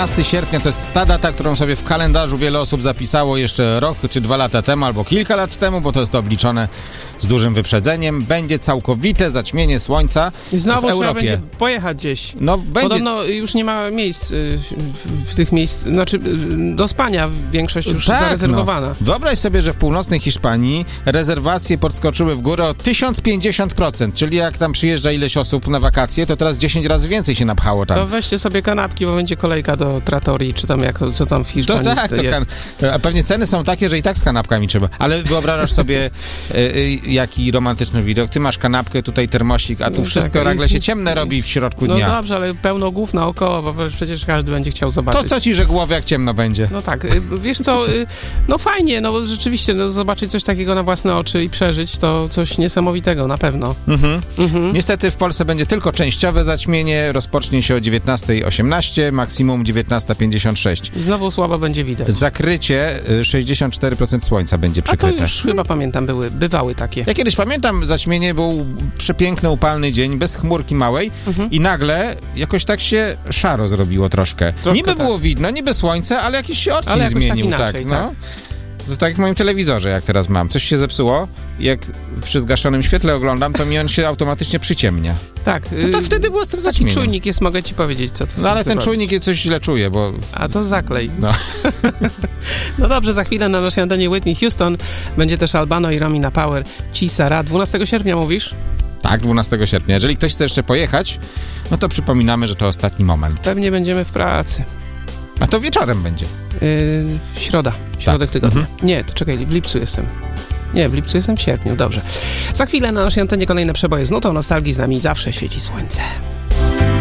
12 sierpnia to jest ta data, którą sobie w kalendarzu wiele osób zapisało jeszcze rok czy 2 lata temu, albo kilka lat temu, bo to jest obliczone z dużym wyprzedzeniem. Będzie całkowite zaćmienie słońca znowu w Europie. Trzeba będzie pojechać gdzieś. No, będzie... Podobno już nie ma miejsc w tych miejsc, znaczy do spania większość już zarezerwowana. No. Wyobraź sobie, że w północnej Hiszpanii rezerwacje podskoczyły w górę o 1050%, czyli jak tam przyjeżdża ileś osób na wakacje, to teraz 10 razy więcej się napchało tam. To weźcie sobie kanapki, bo będzie kolejka do Trattorii, czy tam co tam w Hiszpanii to tak, jest. A pewnie ceny są takie, że i tak z kanapkami trzeba. Ale wyobrażasz sobie jaki romantyczny widok. Ty masz kanapkę, tutaj termosik, a tu no wszystko tak, nagle się ciemne robi w środku dnia. No dobrze, ale pełno głów naokoło, bo przecież każdy będzie chciał zobaczyć. To co ci, że głowy jak ciemno będzie? No tak, wiesz co, no fajnie, no bo rzeczywiście, no zobaczyć coś takiego na własne oczy i przeżyć, to coś niesamowitego, na pewno. Niestety w Polsce będzie tylko częściowe zaćmienie, rozpocznie się o 19:18, maksimum 19:56. I znowu słabo będzie widać. Zakrycie 64% słońca będzie przykryte. A to już chyba pamiętam, bywały takie. Ja kiedyś pamiętam zaćmienie, był przepiękny, upalny dzień, bez chmurki małej i nagle jakoś tak się szaro zrobiło troszkę. Niby tak. było widno, niby słońce, ale jakiś się odcień ale zmienił. Tak inaczej, no. To tak jak w moim telewizorze, jak teraz mam. Coś się zepsuło, jak przy zgaszonym świetle oglądam, to mi on się automatycznie przyciemnia. Tak. To tak wtedy było z tym zaćmieniem. Czujnik jest, mogę ci powiedzieć, co to No ale ten czujnik coś źle czuje, bo... A to zaklej. No. No dobrze, za chwilę na naszej antenie Whitney Houston będzie też Albano i Romina Power, Ci Sara. 12 sierpnia mówisz? Tak, 12 sierpnia. Jeżeli ktoś chce jeszcze pojechać, no to przypominamy, że to ostatni moment. Pewnie będziemy w pracy. A to wieczorem będzie. Środek tygodnia. Nie, to czekaj, w lipcu jestem. Nie, w lipcu jestem, w sierpniu, dobrze. Za chwilę na naszej antenie kolejne przeboje z nutą nostalgii, z nami zawsze świeci słońce.